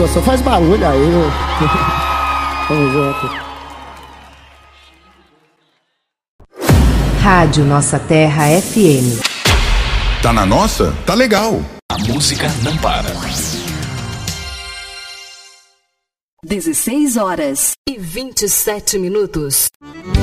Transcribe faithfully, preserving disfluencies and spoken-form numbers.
gostou. Faz barulho aí, meu. Tamo junto. Rádio Nossa Terra F M. Tá na nossa? Tá legal. A música não para. dezesseis horas e vinte e sete minutos.